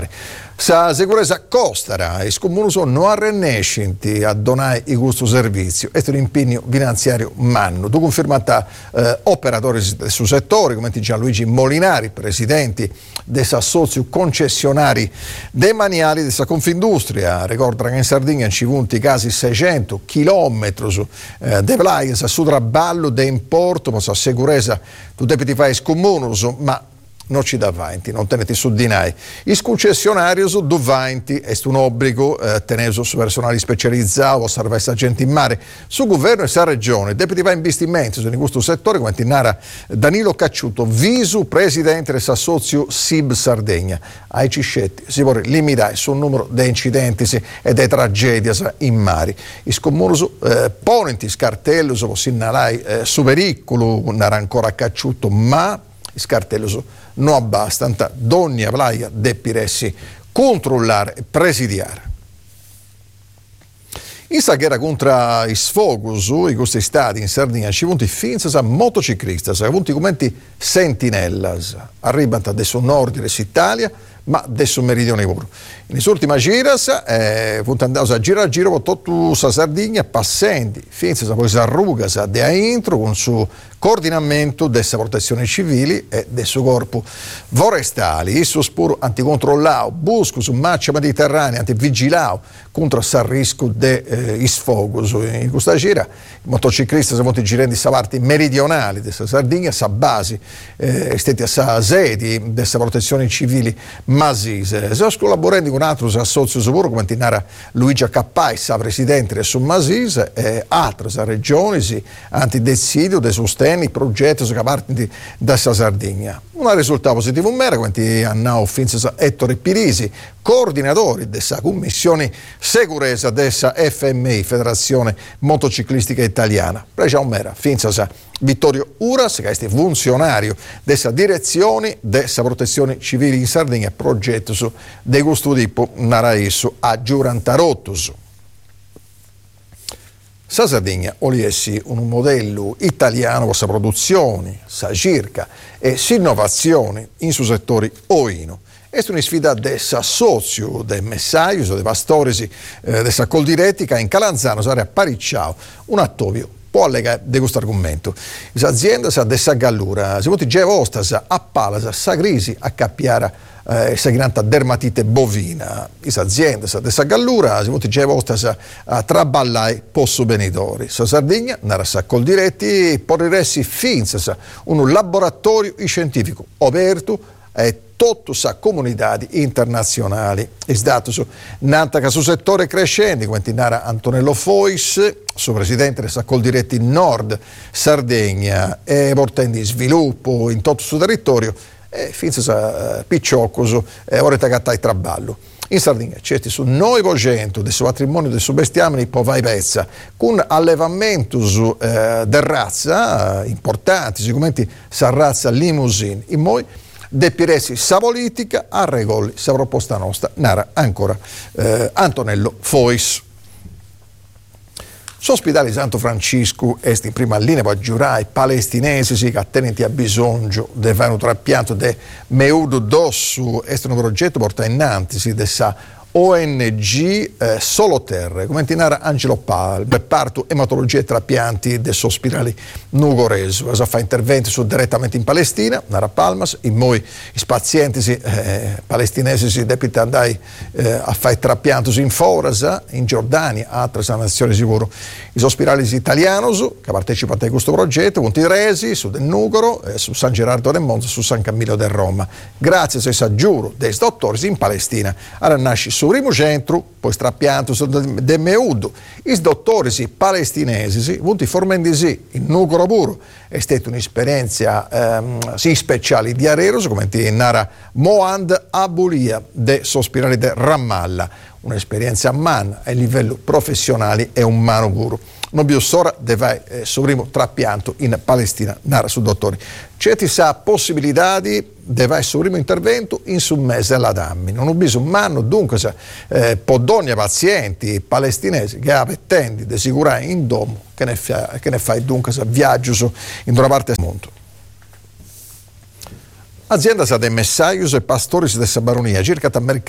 mare. Sa sicurezza costara e scomuno non arrennescinti a donare i gusto servizio. È un impegno finanziario manno. Tu confermata operatori del suo settore, come Gianluigi Molinari, presidenti dell'assozio concessionari demaniali della Confindustria. Ricorda che in Sardegna ci vunti quasi 600 chilometri de plaias su traballo de importo, ma sa sicurezza tu devi fare scomunos, ma non ci davanti, non tenete su di noi. I concessionari davanti è un obbligo tenere su personale specializzato, osservare agenti in mare. Su governo e sa regione, devi fare investimenti in questo settore, come narra Danilo Cacciuto, visu presidente dell'assozio SIB Sardegna. Ai ciscetti si vuole limitare sul numero di incidenti e di tragedie in mare. I scomuni ponenti scartelli, si segnalare su pericolo, narra ancora Cacciuto, ma i scartelli non abbastanza, ogni plaia deppiressi controllare e presidiare. In questa guerra contro i sfoghi in questi stati in Sardegna ci sono finze motociclisti, ci sono commenti sentinellas, arrivano adesso nord dell'Italia, ma adesso meridione pure. In ultima giras, andando a giro per tutta la Sardegna, passando, finze poi si arruga da intro con il suo coordinamento della protezione civile e del suo corpo forestale. Il suo sporo anticontrollato, busco su macchia mediterranea, antivigilato contro il rischio di sfoghi. In questa gira, i motociclisti sono girando in parte meridionale della Sardegna, sa base, stati a sedi della protezione civile masise. Stiamo collaborando con altri associ sicuro, come narra Luigi Cappai, presidente del Masise, e altre regioni, antidecidio, dei sostegni, progetti che partono da Sardegna. Un risultato positivo in mera, come hanno finito Ettore Pirisi, coordinatori della Commissione Sicurezza della FMI, Federazione Motociclistica Italiana. Preciamo mera, finito Vittorio Uras, che è funzionario della direzione della protezione civile in Sardegna, progetto su di questo tipo naraisso a Giurantarottus. Sa Sardegna oliessi un modello italiano con sa produzione, sa circa e sa innovazione in su settori oino. È una sfida dell'assozio, dei messaggi, dei pastori della Coldiretica in Calanzano, area Paricciao, un attovio può allegare di questo argomento. L'azienda sa dessa gallura, si molti già vostra a pala, sa crisi a cappiare sa dermatite bovina. L'azienda sa dessa gallura, si molti già vostra a traballare posso benitori. Sa Sardegna, nara sa col diretti, porressi finza un laboratorio scientifico aperto e tutto sa comunità internazionali. È stato su nata su settore crescente, come narra Antonello Fois, suo presidente della Coldiretti Nord Sardegna, e portando in sviluppo in tutto il suo territorio, e finza picciocoso, e ora tagattai traballo. In Sardegna c'è su 9% del suo patrimonio, del suo bestiame, poi vai pezza, con allevamento su razza importanti, sicuramente sa razza limousine, in moi depiresi sa politica a regoli sa proposta nostra, narra ancora Antonello Fois. L'ospedale di Santo Francisco è in prima linea per giurare i palestinesi che attenenti a bisogno di fare un trapianto di meudo d'osso. È un progetto portato innanzi dessa ONG Solo Terre, come narra Angelo Pal, reparto ematologia e trapianti dell'ospedale Nugoreso. Fa interventi direttamente in Palestina, narra Palmas, in moi i pazienti palestinesi si devono andare a fare trapianti in Foras, in Giordania, altre nazioni sicuro. I ospedali italiani che partecipano a questo progetto, Monti Resi, su del Nugoro, su San Gerardo del Monte, su San Camillo del Roma. Grazie a questo giuro dei dottori in Palestina, ora nasce sul primo centro, poi strappianto de meudo. I dottori palestinesi, venuti formendisi in Nugoro puro, è stata un'esperienza speciale di Areros, come narra Moand Abulia, de sospirare de Ramallah, un'esperienza a man a livello professionale e umano puro. Non più sora deve sul primo trapianto in Palestina, narra su dottori. C'è sa possibilità di deve essere un primo intervento in su mese alla dammi. Non ho bisogno umano, dunque podogna pazienti palestinesi che attendi di assicurare in domo che ne fai dunque viaggio in una parte del mondo. Azienda sa dei messaggi e pastori della baronia, circa